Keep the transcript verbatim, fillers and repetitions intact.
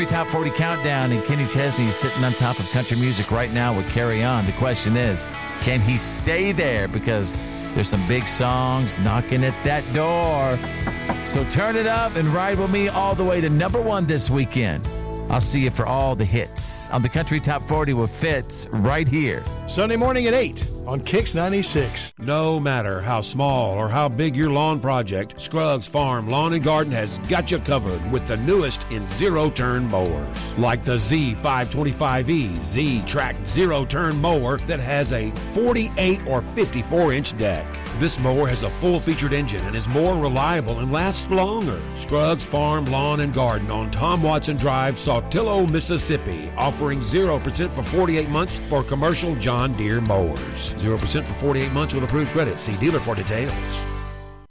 Top forty Countdown, and Kenny Chesney is sitting on top of country music right now with Carry On. The question is, can he stay there? Because there's some big songs knocking at that door. So turn it up and ride with me all the way to number one this weekend. I'll see you for all the hits on the Country Top forty with Fitz right here. Sunday morning at eight on Kicks ninety-six. No matter how small or how big your lawn project, Scruggs Farm Lawn and Garden has got you covered with the newest in zero-turn mowers. Like the Z five twenty-five E Z-Track zero-turn mower that has a forty-eight or fifty-four inch deck. This mower has a full-featured engine and is more reliable and lasts longer. Scruggs Farm Lawn and Garden on Tom Watson Drive, Saltillo, Mississippi, offering zero percent for forty-eight months for commercial John Deere mowers. zero percent for forty-eight months with approved credit. See dealer for details.